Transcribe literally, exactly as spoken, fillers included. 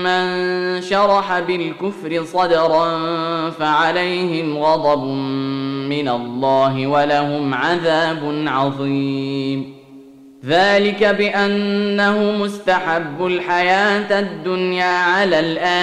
من شرح بالكفر صدرا فعليهم غضب من الله ولهم عذاب عظيم. ذلك بأنه مستحب الحياة الدنيا على الآخرة